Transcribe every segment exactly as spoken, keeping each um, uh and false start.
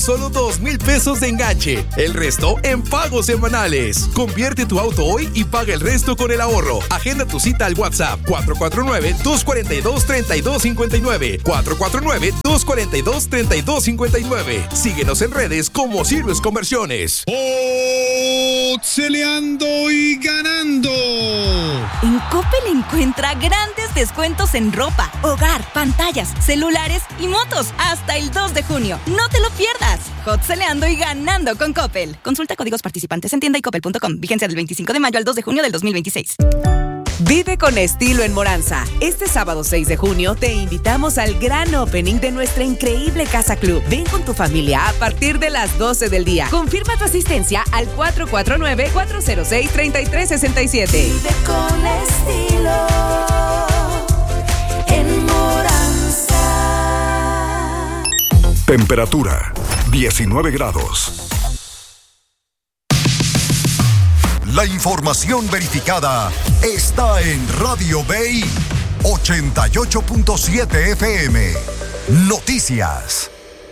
solo dos mil pesos de enganche. El resto en pagos semanales. Convierte tu auto hoy y paga el resto con el ahorro. Agenda tu cita al WhatsApp cuatro cuatro nueve, dos cuatro dos, tres dos cinco nueve. cuatro cuatro nueve, dos cuatro dos, tres dos cinco nueve. Síguenos en redes como Sirves Conversiones. Oxeleando y ganando. En Coppel encuentra grandes descuentos en ropa, hogar, pantallas, celulares y motos hasta el dos de junio. No te lo pierdas. Oxeleando y ganando con Coppel. Consulta códigos participantes en tienda y coppel punto com. Vigencia del veinticinco de mayo al dos de junio del dos mil veintiséis. Vive con estilo en Moranza. Este sábado seis de junio te invitamos al gran opening de nuestra increíble Casa Club. Ven con tu familia a partir de las doce del día. Confirma tu asistencia al cuatro cuatro nueve, cuatro cero seis, tres tres seis siete. Vive con estilo en Moranza. Temperatura diecinueve grados. La información verificada está en Radio Bay ochenta y ocho punto siete F M. Noticias.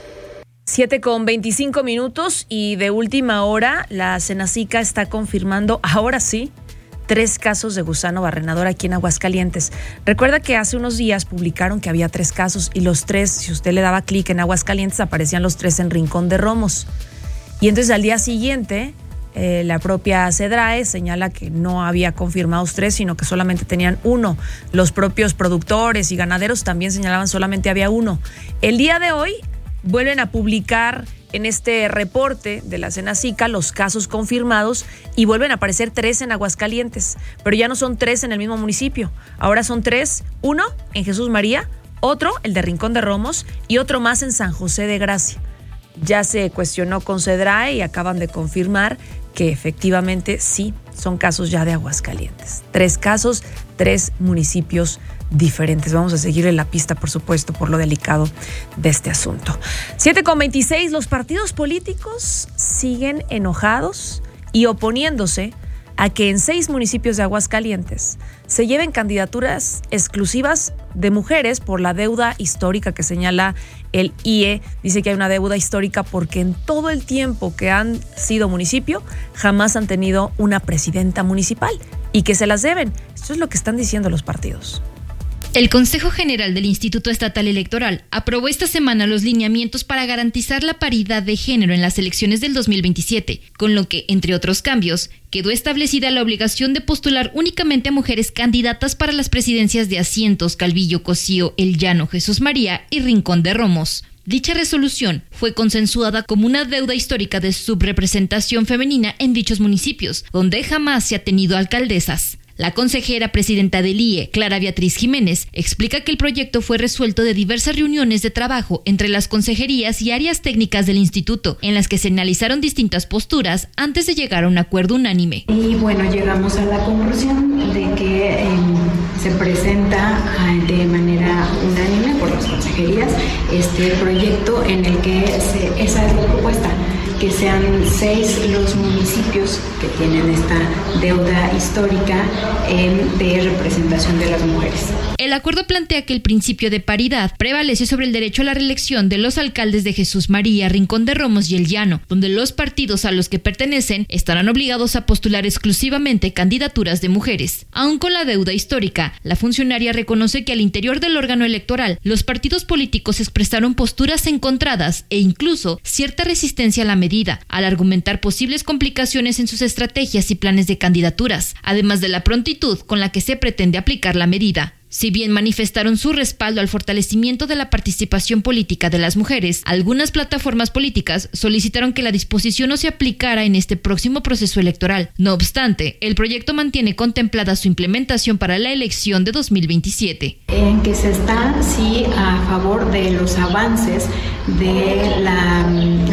siete con veinticinco minutos y de última hora la Senacica está confirmando, ahora sí, tres casos de gusano barrenador aquí en Aguascalientes. Recuerda que hace unos días publicaron que había tres casos y los tres, si usted le daba clic en Aguascalientes, aparecían los tres en Rincón de Romos. Y entonces al día siguiente... Eh, la propia CEDRAE señala que no había confirmados tres, sino que solamente tenían uno. Los propios productores y ganaderos también señalaban solamente había uno. El día de hoy vuelven a publicar en este reporte de la Senacica los casos confirmados y vuelven a aparecer tres en Aguascalientes, pero ya no son tres en el mismo municipio. Ahora son tres, uno en Jesús María, otro, el de Rincón de Romos, y otro más en San José de Gracia. Ya se cuestionó con CEDRAE y acaban de confirmar que efectivamente sí, son casos ya de Aguascalientes. Tres casos, tres municipios diferentes. Vamos a seguirle la pista, por supuesto, por lo delicado de este asunto. siete con veintiséis, los partidos políticos siguen enojados y oponiéndose a que en seis municipios de Aguascalientes se lleven candidaturas exclusivas de mujeres por la deuda histórica que señala el I E. Dice que hay una deuda histórica porque en todo el tiempo que han sido municipio jamás han tenido una presidenta municipal y que se las deben. Esto es lo que están diciendo los partidos. El Consejo General del Instituto Estatal Electoral aprobó esta semana los lineamientos para garantizar la paridad de género en las elecciones del dos mil veintisiete, con lo que, entre otros cambios, quedó establecida la obligación de postular únicamente a mujeres candidatas para las presidencias de Asientos, Calvillo, Cocío, El Llano, Jesús María y Rincón de Romos. Dicha resolución fue consensuada como una deuda histórica de subrepresentación femenina en dichos municipios, donde jamás se ha tenido alcaldesas. La consejera presidenta del I E, Clara Beatriz Jiménez, explica que el proyecto fue resuelto de diversas reuniones de trabajo entre las consejerías y áreas técnicas del instituto, en las que se analizaron distintas posturas antes de llegar a un acuerdo unánime. Y bueno, llegamos a la conclusión de que eh, se presenta eh, de manera unánime por las consejerías este proyecto en el que se, esa es la propuesta, que sean seis los municipios que tienen esta deuda histórica eh, de representación de las mujeres. El acuerdo plantea que el principio de paridad prevalece sobre el derecho a la reelección de los alcaldes de Jesús María, Rincón de Romos y El Llano, donde los partidos a los que pertenecen estarán obligados a postular exclusivamente candidaturas de mujeres. Aún con la deuda histórica, la funcionaria reconoce que al interior del órgano electoral, los partidos políticos expresaron posturas encontradas e incluso cierta resistencia a la medida, al argumentar posibles complicaciones en sus estrategias y planes de candidaturas, además de la prontitud con la que se pretende aplicar la medida. Si bien manifestaron su respaldo al fortalecimiento de la participación política de las mujeres, algunas plataformas políticas solicitaron que la disposición no se aplicara en este próximo proceso electoral. No obstante, el proyecto mantiene contemplada su implementación para la elección de dos mil veintisiete. En que se está, sí, a favor de los avances de la, la participación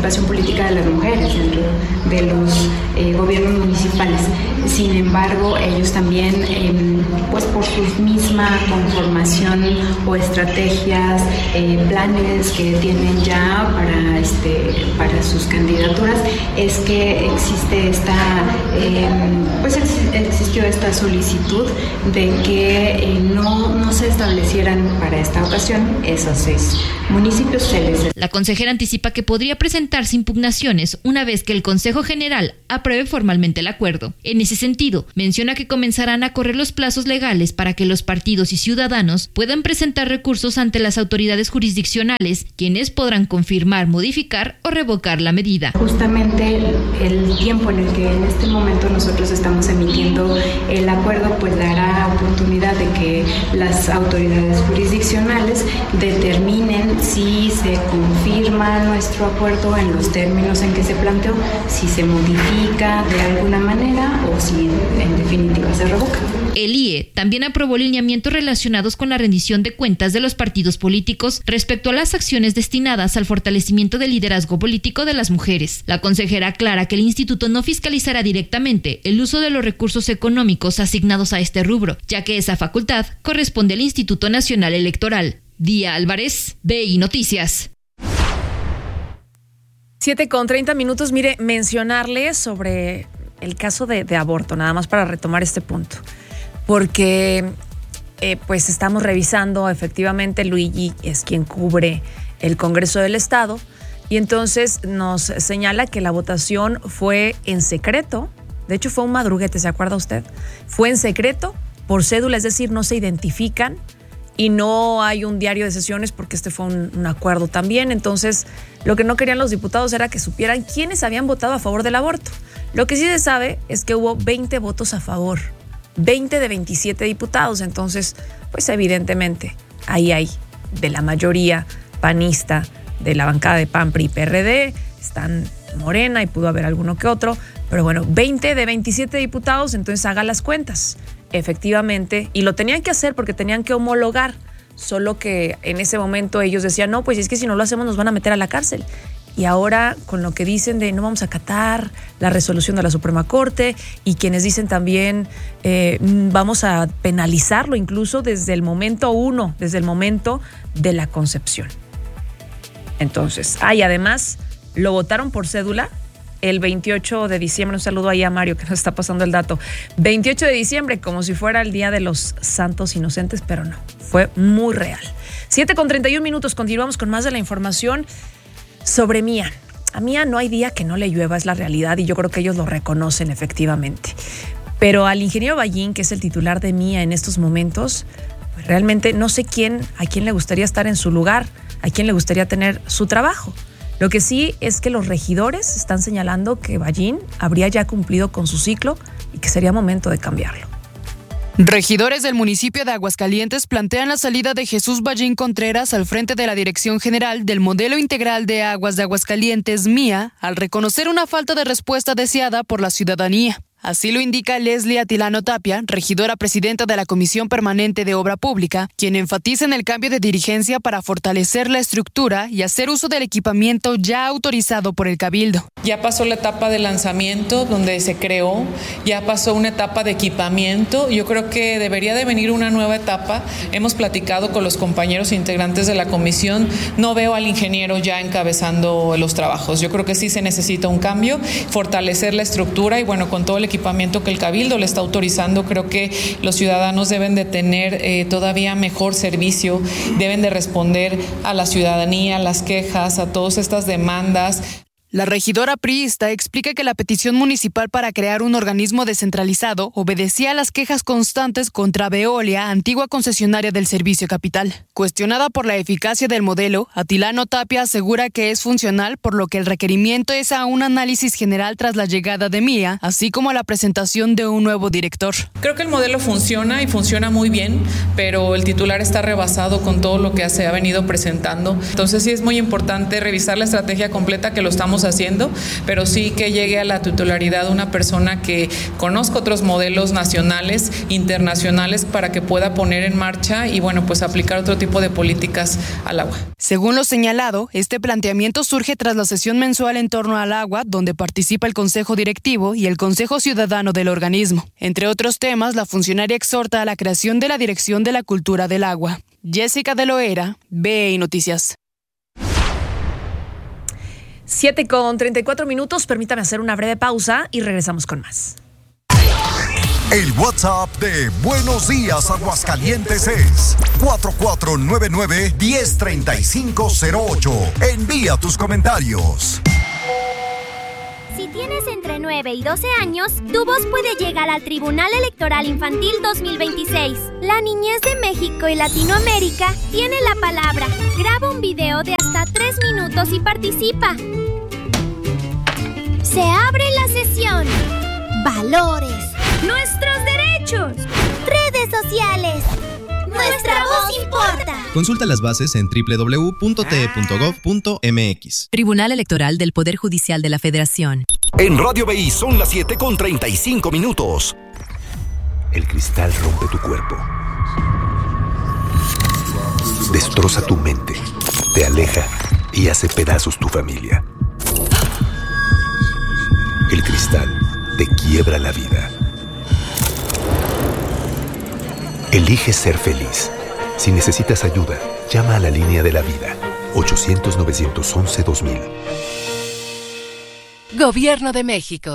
participación política de las mujeres dentro de los eh, gobiernos municipales. Sin embargo, ellos también, eh, pues por su misma conformación o estrategias, eh, planes que tienen ya para, este, para sus candidaturas, es que existe esta, eh, pues ex- existió esta solicitud de que eh, no, no se establecieran para esta ocasión esos seis municipios. Se les... La consejera anticipa que podría presentarse impugnaciones una vez que el Consejo General apruebe formalmente el acuerdo. En ese sentido, menciona que comenzarán a correr los plazos legales para que los partidos y ciudadanos puedan presentar recursos ante las autoridades jurisdiccionales, quienes podrán confirmar, modificar o revocar la medida. Justamente el, el tiempo en el que en este momento nosotros estamos emitiendo el acuerdo, pues dará oportunidad de que las autoridades jurisdiccionales determinen si se confirma nuestro acuerdo en los términos en que se planteó, si se modifica de alguna manera o si en definitiva se revoca. El I E también aprobó lineamientos relacionados con la rendición de cuentas de los partidos políticos respecto a las acciones destinadas al fortalecimiento del liderazgo político de las mujeres. La consejera aclara que el instituto no fiscalizará directamente el uso de los recursos económicos asignados a este rubro, ya que esa facultad corresponde al Instituto Nacional Electoral. Día Álvarez, B I Noticias. siete con treinta minutos. Mire, mencionarle sobre el caso de, de aborto, nada más para retomar este punto. Porque eh, pues estamos revisando, efectivamente, Luigi es quien cubre el Congreso del Estado, y entonces nos señala que la votación fue en secreto. De hecho, fue un madruguete, ¿se acuerda usted? Fue en secreto, por cédula, es decir, no se identifican y no hay un diario de sesiones porque este fue un, un acuerdo también. Entonces, lo que no querían los diputados era que supieran quiénes habían votado a favor del aborto. Lo que sí se sabe es que hubo veinte votos a favor, veinte de veintisiete diputados. Entonces, pues evidentemente, ahí hay de la mayoría panista, de la bancada de P A N, P R I y P R D, están Morena y pudo haber alguno que otro, pero bueno, veinte de veintisiete diputados, entonces haga las cuentas. Efectivamente, y lo tenían que hacer porque tenían que homologar, solo que en ese momento ellos decían, no, pues es que si no lo hacemos nos van a meter a la cárcel. Y ahora con lo que dicen de no vamos a acatar la resolución de la Suprema Corte, y quienes dicen también eh, vamos a penalizarlo incluso desde el momento uno, desde el momento de la concepción. Entonces, ah, y además lo votaron por cédula el veintiocho de diciembre. Un saludo ahí a Mario que nos está pasando el dato. veintiocho de diciembre, como si fuera el Día de los Santos Inocentes, pero no, fue muy real. siete con treinta y un minutos, continuamos con más de la información sobre Mía. A Mía no hay día que no le llueva, es la realidad, y yo creo que ellos lo reconocen efectivamente. Pero al ingeniero Ballín, que es el titular de Mía en estos momentos, pues realmente no sé quién, a quién le gustaría estar en su lugar, a quién le gustaría tener su trabajo. Lo que sí es que los regidores están señalando que Ballín habría ya cumplido con su ciclo y que sería momento de cambiarlo. Regidores del municipio de Aguascalientes plantean la salida de Jesús Ballín Contreras al frente de la Dirección General del Modelo Integral de Aguas de Aguascalientes, Mía, al reconocer una falta de respuesta deseada por la ciudadanía. Así lo indica Leslie Atilano Tapia, regidora presidenta de la Comisión Permanente de Obra Pública, quien enfatiza en el cambio de dirigencia para fortalecer la estructura y hacer uso del equipamiento ya autorizado por el Cabildo. Ya pasó la etapa de lanzamiento donde se creó, ya pasó una etapa de equipamiento. Yo creo que debería de venir una nueva etapa. Hemos platicado con los compañeros integrantes de la comisión. No veo al ingeniero ya encabezando los trabajos. Yo creo que sí se necesita un cambio, fortalecer la estructura y bueno, con todo el equipamiento que el Cabildo le está autorizando, creo que los ciudadanos deben de tener eh, todavía mejor servicio, deben de responder a la ciudadanía, a las quejas, a todas estas demandas. La regidora priista explica que la petición municipal para crear un organismo descentralizado obedecía a las quejas constantes contra Veolia, antigua concesionaria del Servicio Capital. Cuestionada por la eficacia del modelo, Atilano Tapia asegura que es funcional, por lo que el requerimiento es a un análisis general tras la llegada de Mía, así como a la presentación de un nuevo director. Creo que el modelo funciona y funciona muy bien, pero el titular está rebasado con todo lo que se ha venido presentando. Entonces sí es muy importante revisar la estrategia completa, que lo estamos estamos haciendo, pero sí que llegue a la titularidad una persona que conozca otros modelos nacionales, internacionales, para que pueda poner en marcha y bueno, pues aplicar otro tipo de políticas al agua. Según lo señalado, este planteamiento surge tras la sesión mensual en torno al agua, donde participa el Consejo Directivo y el Consejo Ciudadano del organismo. Entre otros temas, la funcionaria exhorta a la creación de la Dirección de la Cultura del Agua. Jessica de Loera, B I Noticias. siete con treinta y cuatro minutos, permítame hacer una breve pausa y regresamos con más. El WhatsApp de Buenos Días Aguascalientes es cuatro cuatro nueve nueve, uno cero tres cinco cero ocho. Envía tus comentarios. Si tienes entre nueve y doce años, tu voz puede llegar al Tribunal Electoral Infantil dos mil veintiséis. La niñez de México y Latinoamérica tiene la palabra. Graba un video de hasta tres minutos y participa. Se abre la sesión. Valores. Nuestros derechos. Redes sociales. Nuestra voz importa. Consulta las bases en doble u doble u doble u punto t e punto gov punto m x. Tribunal Electoral del Poder Judicial de la Federación. En Radio B I son las siete con treinta y cinco minutos. El cristal rompe tu cuerpo. Destroza tu mente. Te aleja y hace pedazos tu familia. El cristal te quiebra la vida. Elige ser feliz. Si necesitas ayuda, llama a la línea de la vida. ochocientos, novecientos once, dos mil. Gobierno de México.